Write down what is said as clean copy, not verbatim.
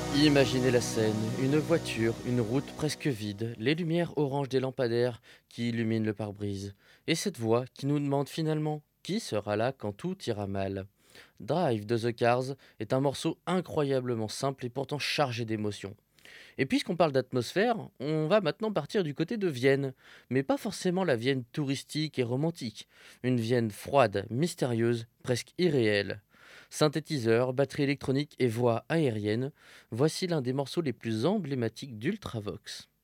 Imaginez la scène, une voiture, une route presque vide, les lumières oranges des lampadaires qui illuminent le pare-brise, et cette voix qui nous demande finalement qui sera là quand tout ira mal. Drive de The Cars est un morceau incroyablement simple et pourtant chargé d'émotions. Et puisqu'on parle d'atmosphère, on va maintenant partir du côté de Vienne, mais pas forcément la Vienne touristique et romantique, une Vienne froide, mystérieuse, presque irréelle. Synthétiseur, batterie électronique et voix aérienne, voici l'un des morceaux les plus emblématiques d'Ultravox.